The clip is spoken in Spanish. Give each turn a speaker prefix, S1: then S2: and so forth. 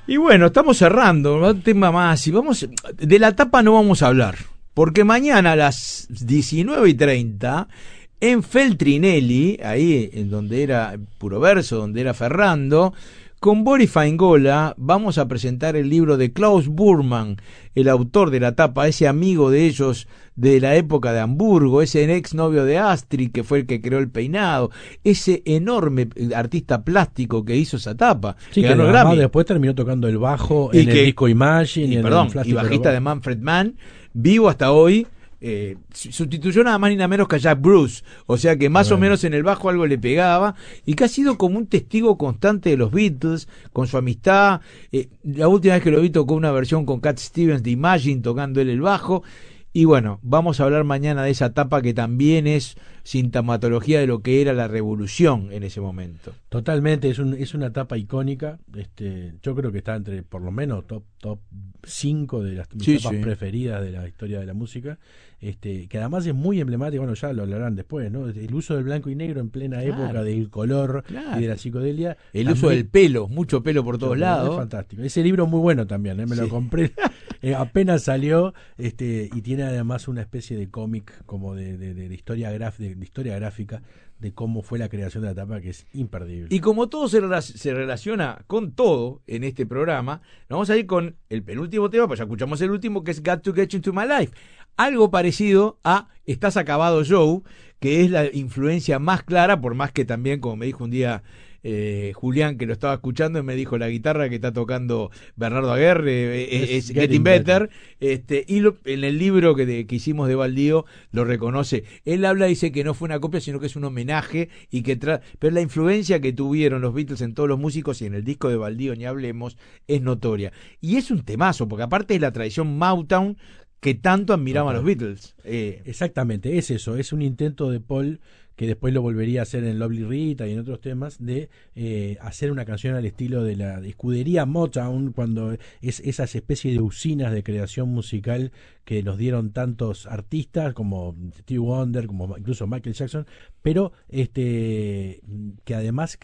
S1: Y bueno, estamos cerrando un tema más. Y vamos, de la tapa no vamos a hablar, porque mañana a las 19:30 en Feltrinelli, ahí en donde era Puro Verso, donde era Ferrando, con Boris Faingola vamos a presentar el libro de Klaus Burman, el autor de la tapa, ese amigo de ellos de la época de Hamburgo, ese ex novio de Astrid que fue el que creó el peinado, ese enorme artista plástico que hizo esa tapa,
S2: sí, que
S1: ganó
S2: además
S1: Grammy.
S2: después terminó tocando el bajo en el disco Imagine
S1: Y bajista de Manfred Mann, vivo hasta hoy. Sustituyó nada más ni nada menos que a Jack Bruce, o sea que más o menos en el bajo algo le pegaba, y que ha sido como un testigo constante de los Beatles, con su amistad. La última vez que lo vi tocó una versión con Cat Stevens de Imagine, tocando él el bajo. Y bueno, vamos a hablar mañana de esa etapa que también es sintomatología de lo que era la revolución en ese momento.
S2: Totalmente, es una etapa icónica. Yo creo que está entre por lo menos top 5 de las etapas preferidas de la historia de la música. Que además es muy emblemática, bueno, ya lo hablarán después, ¿no? El uso del blanco y negro en plena época del color y de la psicodelia.
S1: El uso del pelo, mucho pelo por todos lados.
S2: Es fantástico. Ese libro muy bueno también, me lo compré apenas salió, y tiene además una especie de cómic como de historia gráfica de cómo fue la creación de la tapa, que es imperdible.
S1: Y como todo se relaciona con todo en este programa, vamos a ir con el penúltimo tema, pues ya escuchamos el último, que es Got to Get You Into My Life. Algo parecido a Estás Acabado Joe, que es la influencia más clara, por más que también, como me dijo un día Julián, que lo estaba escuchando, y me dijo, la guitarra que está tocando Bernardo Aguirre es Getting Better. En el libro que hicimos de Baldío lo reconoce. Él habla, dice que no fue una copia, sino que es un homenaje, y que pero la influencia que tuvieron los Beatles en todos los músicos, y en el disco de Baldío ni hablemos, es notoria. Y es un temazo, porque aparte es la tradición Motown que tanto admiraban los Beatles.
S2: Exactamente, es eso, es un intento de Paul, que después lo volvería a hacer en Lovely Rita y en otros temas, de hacer una canción al estilo de la escudería Motown, cuando es esas especies de usinas de creación musical que nos dieron tantos artistas como Stevie Wonder, como incluso Michael Jackson, pero que además